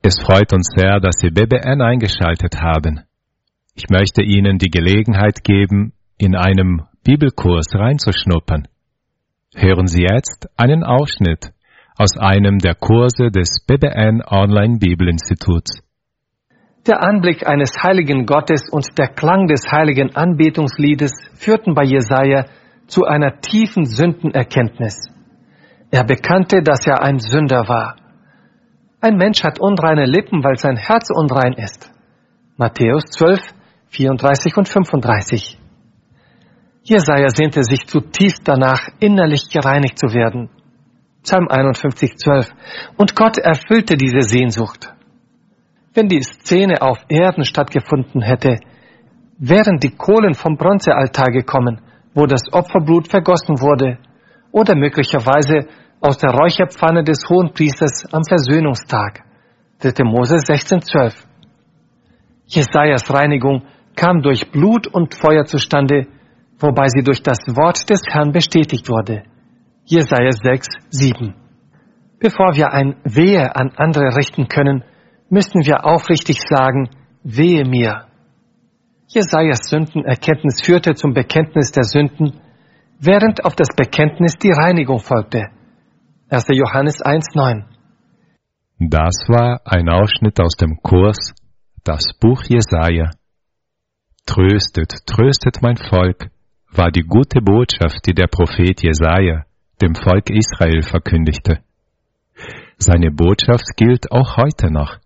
Es freut uns sehr, dass Sie BBN eingeschaltet haben. Ich möchte Ihnen die Gelegenheit geben, in einem Bibelkurs reinzuschnuppern. Hören Sie jetzt einen Ausschnitt aus einem der Kurse des BBN Online Bibelinstituts. Der Anblick eines heiligen Gottes und der Klang des heiligen Anbetungsliedes führten bei Jesaja zu einer tiefen Sündenerkenntnis. Er bekannte, dass er ein Sünder war. Ein Mensch hat unreine Lippen, weil sein Herz unrein ist. Matthäus 12, 34 und 35. Jesaja sehnte sich zutiefst danach, innerlich gereinigt zu werden. Psalm 51, 12. Und Gott erfüllte diese Sehnsucht. Wenn die Szene auf Erden stattgefunden hätte, wären die Kohlen vom Bronzealtar gekommen, wo das Opferblut vergossen wurde, oder möglicherweise aus der Räucherpfanne des Hohenpriesters am Versöhnungstag. 3. Mose 16, 12. Jesajas Reinigung kam durch Blut und Feuer zustande, wobei sie durch das Wort des Herrn bestätigt wurde. Jesaja 6, 7. Bevor wir ein Wehe an andere richten können, müssen wir aufrichtig sagen, wehe mir. Jesajas Sündenerkenntnis führte zum Bekenntnis der Sünden, während auf das Bekenntnis die Reinigung folgte. 1. Johannes 1, 9. Das war ein Ausschnitt aus dem Kurs Das Buch Jesaja. Tröstet, tröstet mein Volk, war die gute Botschaft, die der Prophet Jesaja dem Volk Israel verkündigte. Seine Botschaft gilt auch heute noch.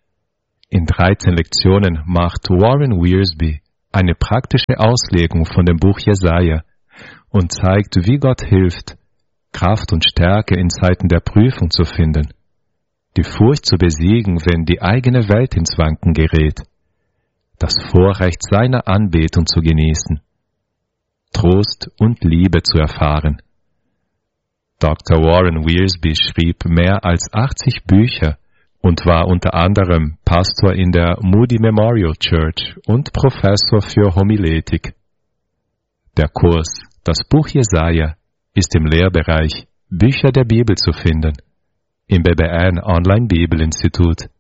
In 13 Lektionen macht Warren Wiersbe eine praktische Auslegung von dem Buch Jesaja und zeigt, wie Gott hilft, Kraft und Stärke in Zeiten der Prüfung zu finden, die Furcht zu besiegen, wenn die eigene Welt ins Wanken gerät, das Vorrecht seiner Anbetung zu genießen, Trost und Liebe zu erfahren. Dr. Warren Wiersbe schrieb mehr als 80 Bücher und war unter anderem Pastor in der Moody Memorial Church und Professor für Homiletik. Der Kurs Das Buch Jesaja ist im Lehrbereich Bücher der Bibel zu finden, im BBN Online Bibelinstitut.